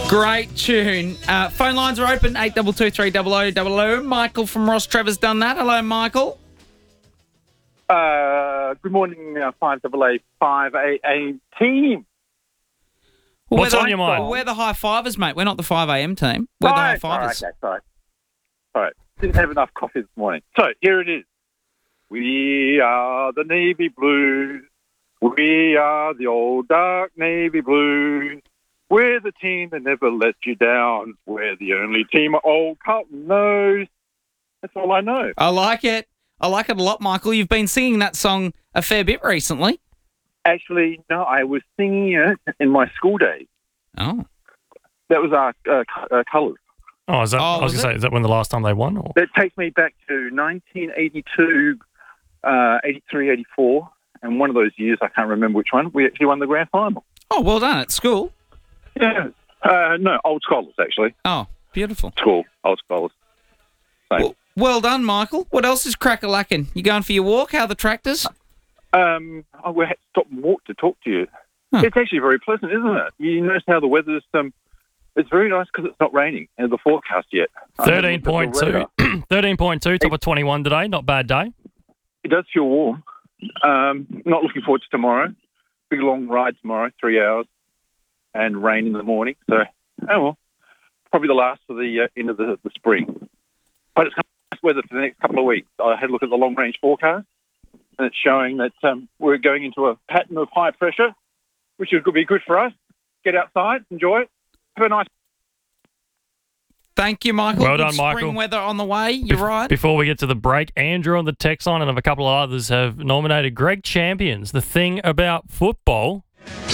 Great tune. Phone lines are open, 8223 Michael from Ross Trevor's done that. Hello, Michael. Good morning, 5AA 5AM team. Well, What's on your mind? We're the high fivers, mate. We're not the 5am team. We're the high fivers. Sorry. Didn't have enough coffee this morning. So here it is. We are the Navy Blues. We are the old dark Navy Blues. We're the team that never let you down. We're the only team old Carlton knows. That's all I know. I like it. I like it a lot, Michael. You've been singing that song a fair bit recently. Actually, no, I was singing it in my school days. Oh. That was our colours. Oh, is that? I was was going to say, is that when the last time they won? Or? That takes me back to 1982, 83, 84, and one of those years, I can't remember which one, we actually won the grand final. Oh, well done at school. Yeah. No, Old Scholars, actually. Oh, beautiful. School, Old Scholars. Same. Well done, Michael. What else is crack-a-lacking? You going for your walk? How are the tractors? We had to stop and walk to talk to you. Huh. It's actually very pleasant, isn't it? You notice how the weather's... it's very nice because it's not raining in the forecast yet. 13.2. 13.2, top of 21 today. Not bad day. It does feel warm. Not looking forward to tomorrow. Big long ride tomorrow, 3 hours, and rain in the morning. So, probably the last of the end of the spring. But it's nice weather for the next couple of weeks. I had a look at the long-range forecast, and it's showing that we're going into a pattern of high pressure, which is going to be good for us. Get outside, enjoy it. Have a nice... Thank you, Michael. Well Good done, Michael. Spring weather on the way. You're right. Before we get to the break, Andrew on the text line and a couple of others have nominated Greg Champions, The Thing About Football.